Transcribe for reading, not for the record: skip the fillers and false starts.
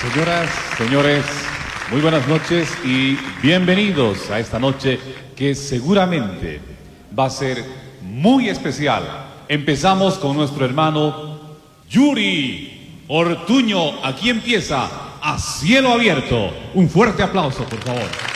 Señoras, señores, muy buenas noches y bienvenidos a esta noche que seguramente va a ser muy especial. Empezamos con nuestro hermano Yuri Ortuño. Aquí empieza A Cielo Abierto. Un fuerte aplauso, por favor.